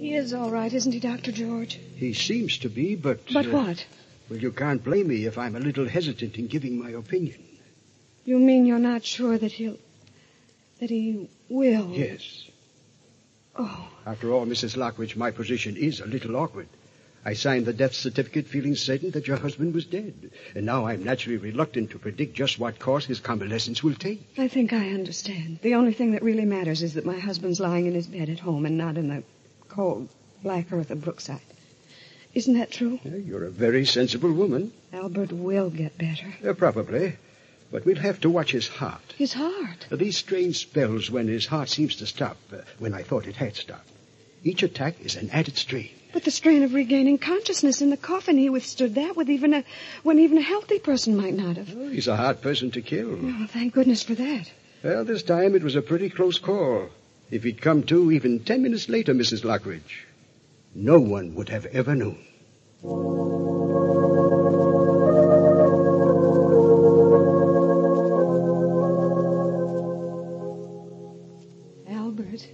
He is all right, isn't he, Dr. George? He seems to be, but... But what? Well, you can't blame me if I'm a little hesitant in giving my opinion. You mean you're not sure that he will? Yes. Oh. After all, Mrs. Lockridge, my position is a little awkward. I signed the death certificate feeling certain that your husband was dead. And now I'm naturally reluctant to predict just what course his convalescence will take. I think I understand. The only thing that really matters is that my husband's lying in his bed at home and not in the cold, black earth of Brookside. Isn't that true? You're a very sensible woman. Albert will get better. Probably. But we'll have to watch his heart. His heart? These strange spells when his heart seems to stop, when I thought it had stopped. Each attack is an added strain. But the strain of regaining consciousness in the coffin, he withstood that when even a healthy person might not have. Oh, he's a hard person to kill. Oh, thank goodness for that. Well, this time it was a pretty close call. If he'd come to even 10 minutes later, Mrs. Lockridge, no one would have ever known. Albert.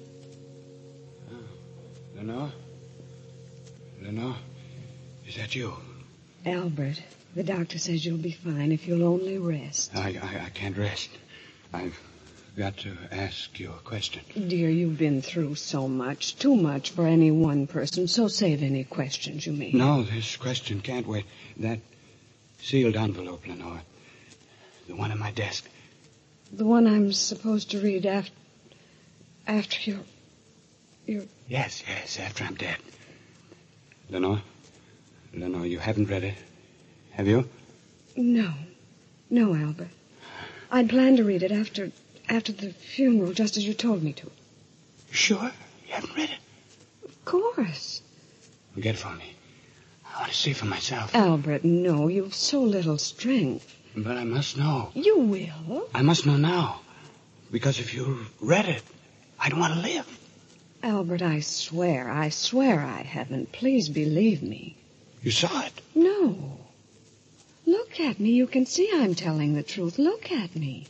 Lenore, is that you? Albert, the doctor says you'll be fine if you'll only rest. I can't rest. I've got to ask you a question. Dear, you've been through so much, too much for any one person, so save any questions you may. No, this question can't wait. That sealed envelope, Lenore. The one on my desk. The one I'm supposed to read after you're... Yes, after I'm dead. Lenore, you haven't read it, have you? No, Albert. I'd planned to read it after the funeral, just as you told me to. Sure? You haven't read it? Of course. Well, get it for me. I want to see for myself. Albert, no, you've so little strength. But I must know. You will. I must know now. Because if you read it, I don't want to live. Albert, I swear I haven't. Please believe me. You saw it? No. Look at me. You can see I'm telling the truth. Look at me.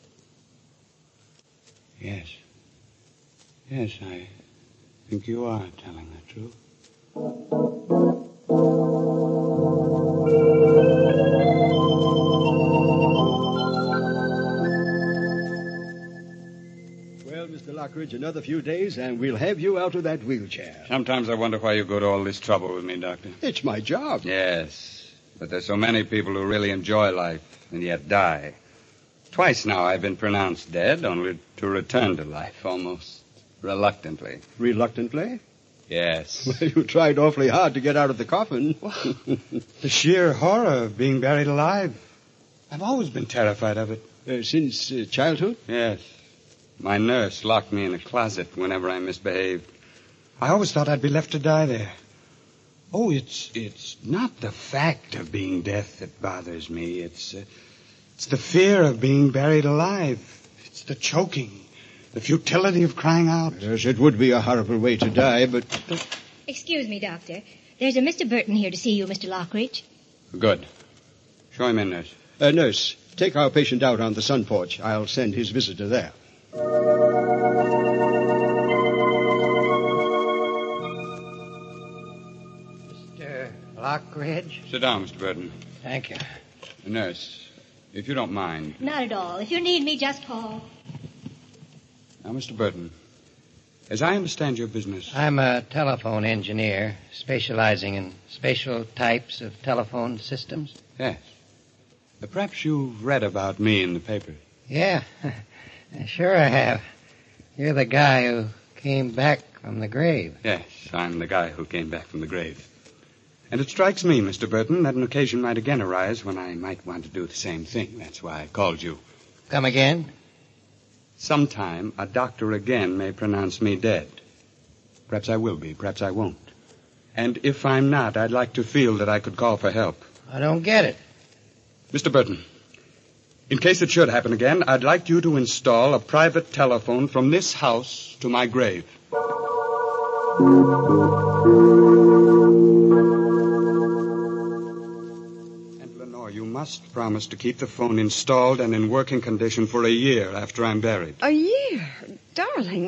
Yes, I think you are telling the truth. Well, Mr. Lockridge, another few days and we'll have you out of that wheelchair. Sometimes I wonder why you go to all this trouble with me, Doctor. It's my job. Yes, but there's so many people who really enjoy life and yet die. Twice now I've been pronounced dead, only to return to life, almost reluctantly. Reluctantly? Yes. Well, you tried awfully hard to get out of the coffin. The sheer horror of being buried alive. I've always been terrified of it. Since childhood? Yes. My nurse locked me in a closet whenever I misbehaved. I always thought I'd be left to die there. Oh, it's not the fact of being dead that bothers me. It's the fear of being buried alive. It's the choking, the futility of crying out. Yes, it would be a horrible way to die, but... Excuse me, Doctor. There's a Mr. Burton here to see you, Mr. Lockridge. Good. Show him in, nurse. Nurse, take our patient out on the sun porch. I'll send his visitor there. Mr. Lockridge? Sit down, Mr. Burton. Thank you. Nurse, if you don't mind. Not at all. If you need me, just call. Now, Mr. Burton, as I understand your business... I'm a telephone engineer specializing in special types of telephone systems. Yes. Perhaps you've read about me in the paper. Yeah, sure I have. You're the guy who came back from the grave. Yes, I'm the guy who came back from the grave. And it strikes me, Mr. Burton, that an occasion might again arise when I might want to do the same thing. That's why I called you. Come again? Sometime a doctor again may pronounce me dead. Perhaps I will be, perhaps I won't. And if I'm not, I'd like to feel that I could call for help. I don't get it. Mr. Burton, in case it should happen again, I'd like you to install a private telephone from this house to my grave. And, Lenore, you must promise to keep the phone installed and in working condition for a year after I'm buried. A year? Darling,